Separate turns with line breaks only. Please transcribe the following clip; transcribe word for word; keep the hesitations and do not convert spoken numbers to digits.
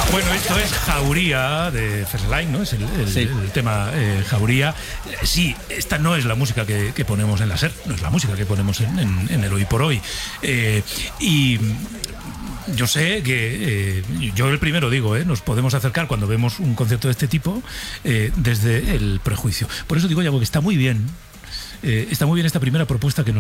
Bueno, esto es Jauría de Fearless, ¿no? Es el, el,
Sí.
el tema eh, Jauría. Sí, esta no es la música que, que ponemos en la SER, no es la música que ponemos en, en, en el Hoy por Hoy. Eh, y yo sé que, eh, yo el primero digo, eh, nos podemos acercar cuando vemos un concierto de este tipo eh, desde el prejuicio. Por eso digo, ya, porque está muy bien, eh, está muy bien esta primera propuesta que nos